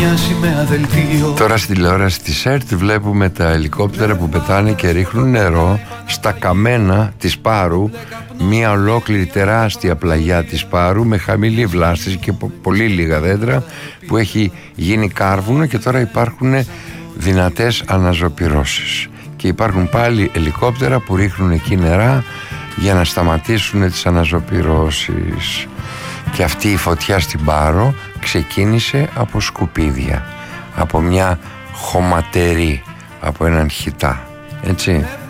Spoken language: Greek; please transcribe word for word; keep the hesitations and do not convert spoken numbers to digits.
μια σημαία δελτίο. Τώρα στην τηλεόραση της ΕΡΤ βλέπουμε τα ελικόπτερα που πετάνε και ρίχνουν νερό στα καμένα της Πάρου, μια ολόκληρη τεράστια πλαγιά της Πάρου με χαμηλή βλάστηση και πολύ λίγα δέντρα, που έχει γίνει κάρβουνο και τώρα υπάρχουν δυνατές αναζωπυρώσεις. Και υπάρχουν πάλι ελικόπτερα που ρίχνουν εκεί νερά για να σταματήσουν τις αναζωπυρώσεις. Και αυτή η φωτιά στην Πάρο ξεκίνησε από σκουπίδια, από μια χωματερή, από έναν χιτά, έτσι.